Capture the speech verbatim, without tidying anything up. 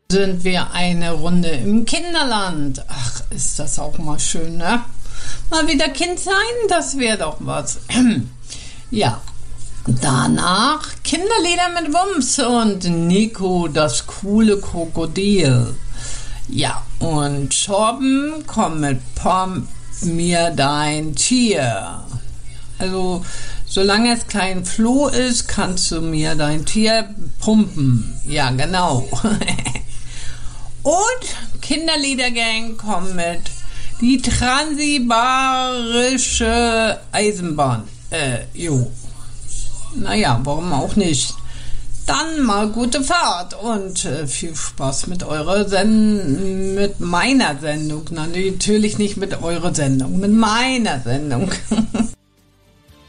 Sind wir eine Runde im Kinderland. Ach, ist das auch mal schön, ne? Mal wieder Kind sein, das wäre doch was. Ja, danach Kinderlieder mit Wumms und Nico, das coole Krokodil. Ja, und Torben kommt mit Pom mir dein Tier. Also, solange es kein Floh ist, kannst du mir dein Tier pumpen. Ja, genau. Und Kinderliedergang kommt mit die Transsibarische Eisenbahn. Äh, jo. Naja, warum auch nicht? Dann mal gute Fahrt und äh, viel Spaß mit eurer Sendung, mit meiner Sendung. Na, natürlich nicht mit eurer Sendung, mit meiner Sendung.